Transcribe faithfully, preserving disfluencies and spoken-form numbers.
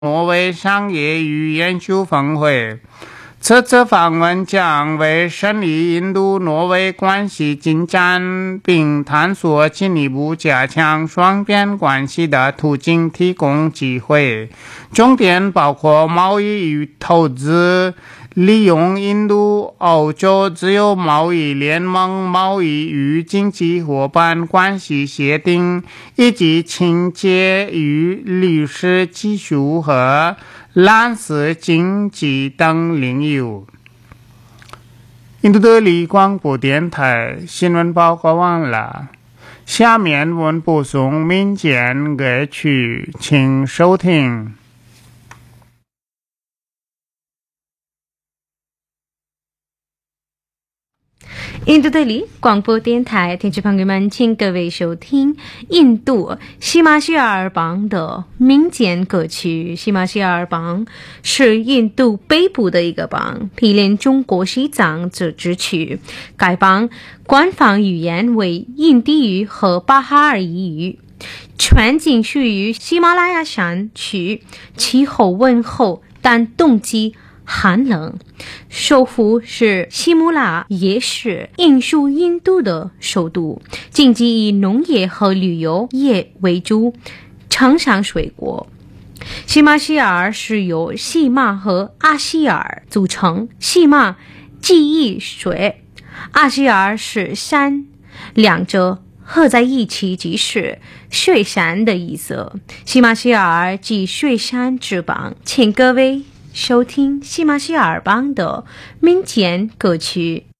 挪威商业与研究峰会。此次访问将为审理印度挪威关系进展并探索进一步加强双边关系的途径提供机会，重点包括贸易与投资，利用印度欧洲自由贸易联盟贸易与经济伙伴关系协定，以及清洁与律师技术和蓝色经济等领域。印度德里广播电台新闻报告完了，下面我们播送民间歌曲，请收听。 印度德里广播电台听众朋友们，请各位收听印度西马希尔邦的民间歌曲。西马希尔邦是印度北部的一个邦，毗邻中国西藏自治区。该邦官方语言为印地语和巴哈尔语语，全境属于喜马拉雅山区，气候温和，但冬季寒冷，首府是喜马拉雅市，印属印度的首都，经济以农业和旅游业为主，盛产水果。喜马希尔是由喜马和阿希尔组成，喜马即意水，阿希尔是山，两者合在一起即是水山的意思。喜马希尔即水山之邦，请各位收听西马希尔邦的民间歌曲。